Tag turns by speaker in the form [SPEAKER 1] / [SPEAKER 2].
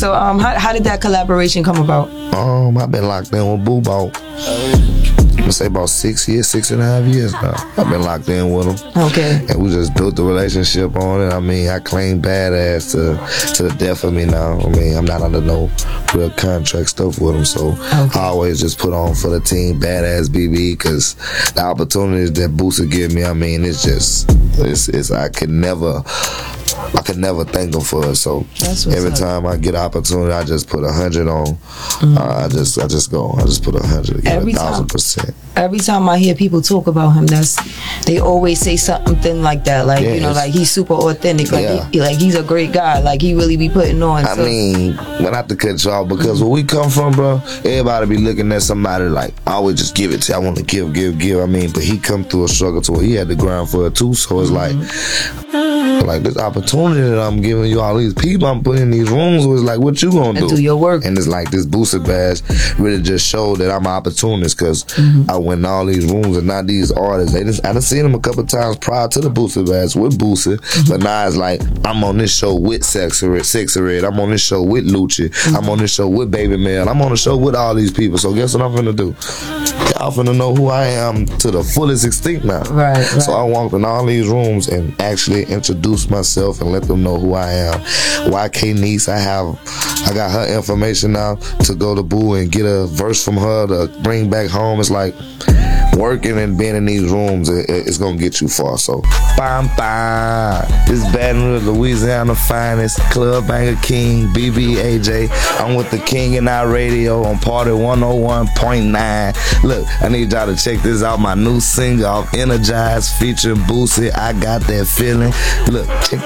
[SPEAKER 1] So how did that collaboration come about?
[SPEAKER 2] I've been locked in with Boo about, I'm gonna say about 6 years, 6.5 years now. I've been locked in with him.
[SPEAKER 1] Okay.
[SPEAKER 2] And we just built the relationship on it. I mean, I claim badass to the death of me now. I mean, I'm not under no real contract stuff with him, so I always just put on for the team badass BB, because the opportunities that Boosie give me, I mean, it's just, I could never thank him for it. So every time I get an opportunity, I just put 100 on. I just put 100, 1,000%.
[SPEAKER 1] Every time I hear people talk about him, they always say something like that. Like, you know, like he's super authentic. Like, like he's a great guy. Like he really be putting on.
[SPEAKER 2] I mean, we have to cut you off, because where we come from, bro, everybody be looking at somebody like, I always just give it to you. I want to give. I mean, but he come through a struggle to where he had to grind for it too. So it's like this opportunity that I'm giving you, all these people I'm putting in these rooms, was like, what you gonna do?
[SPEAKER 1] Do your work.
[SPEAKER 2] And it's like this Boosie badge really just showed that I'm an opportunist, because I went in all these rooms and not these artists. I done seen them a couple times prior to the Boosie badge with Boosie, but now it's like I'm on this show with Sexy Red, I'm on this show with Lucci, I'm on this show with Baby Mel, I'm on the show with all these people. So guess what I'm finna do? Y'all finna know who I am to the fullest extent now.
[SPEAKER 1] Right.
[SPEAKER 2] So I walked in all these rooms and actually introduced myself and let them know who I am. YK Niece, I got her information now to go to Boo and get a verse from her to bring back home. It's like working and being in these rooms, it's gonna get you far. So this Baton Rouge, Louisiana finest, Club Banger King, BBAJ. I'm with the King and I Radio on Party 101.9. Look, I need y'all to check this out, my new single off Energized featuring Boosie, I Got That Feeling. Look, check